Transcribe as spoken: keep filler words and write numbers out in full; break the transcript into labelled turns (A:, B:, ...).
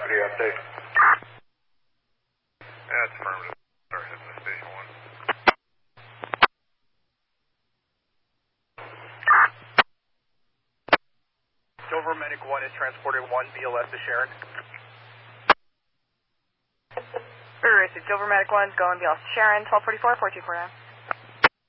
A: deputy update.
B: That's affirmative. Start heading to station one.
C: Dover Medic one is transported one B L S to Sharon.
D: River Racing, Dover Medic one, going B L S to Sharon, twelve forty-four, four two four nine.